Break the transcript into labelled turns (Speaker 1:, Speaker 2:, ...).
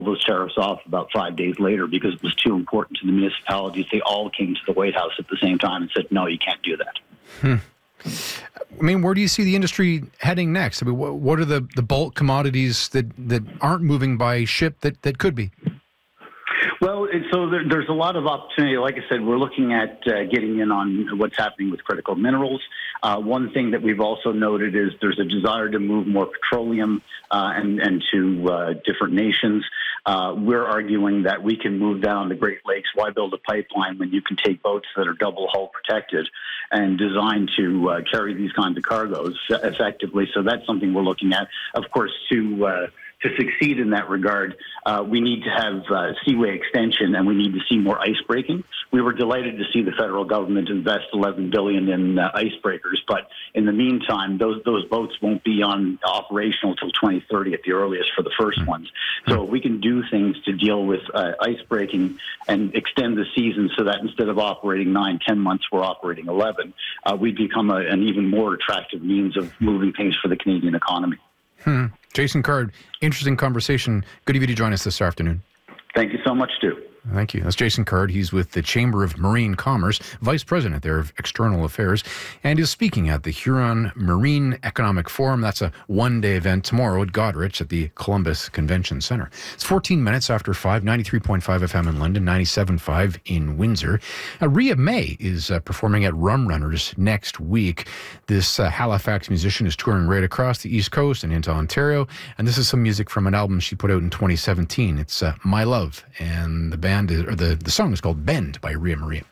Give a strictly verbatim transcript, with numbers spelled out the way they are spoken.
Speaker 1: those tariffs off about five days later because it was too important to the municipalities. They all came to the White House at the same time and said, no, you can't do that.
Speaker 2: Hmm. I mean, where do you see the industry heading next? I mean, what are the, the bulk commodities that, that aren't moving by ship that, that could be?
Speaker 1: Well, so there, there's a lot of opportunity. Like I said, we're looking at uh, getting in on what's happening with critical minerals. Uh, one thing that we've also noted is there's a desire to move more petroleum uh, and, and to uh, different nations. Uh, we're arguing that we can move down the Great Lakes. Why build a pipeline when you can take boats that are double hull protected and designed to uh, carry these kinds of cargoes effectively? So that's something we're looking at. Of course, to uh, to succeed in that regard, uh, we need to have uh, seaway extension and we need to see more ice breaking. We were delighted to see the federal government invest eleven billion dollars in uh, icebreakers, but in the meantime, those those boats won't be on operational till twenty thirty at the earliest for the first ones. So if we can do things to deal with uh, ice breaking and extend the season so that instead of operating nine, ten months, we're operating eleven, uh, we'd become a, an even more attractive means of moving things for the Canadian economy.
Speaker 2: Hmm. Jason Card, interesting conversation. Good of you to join us this afternoon.
Speaker 1: Thank you so much, Stu.
Speaker 2: Thank you. That's Jason Card. He's with the Chamber of Marine Commerce, Vice President there of External Affairs, and is speaking at the Huron Marine Economic Forum. That's a one-day event tomorrow at Goderich at the Columbus Convention Center. It's fourteen minutes after five, ninety-three point five F M in London, ninety-seven point five in Windsor. Uh, Rhea May is uh, performing at Rum Runners next week. This uh, Halifax musician is touring right across the East Coast and into Ontario, and this is some music from an album she put out in twenty seventeen. It's uh, My Love, and the band is, or the, the song is called Bend by Rhea Marie.